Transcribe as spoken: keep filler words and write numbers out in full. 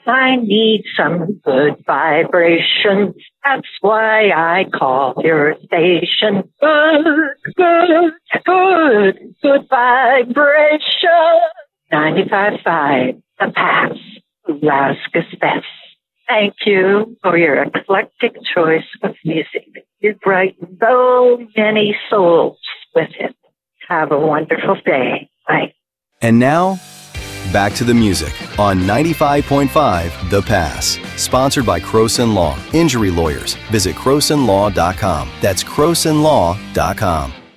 I need some good vibrations. That's why I call your station. Good, good, good, good vibration. ninety-five point five, The Pass, Alaska's best. Thank you for your eclectic choice of music. You brighten so many souls with it. Have a wonderful day. Bye. And now, back to the music on ninety-five point five The Pass. Sponsored by Croson Law. Injury lawyers. Visit croson law dot com. That's croson law dot com.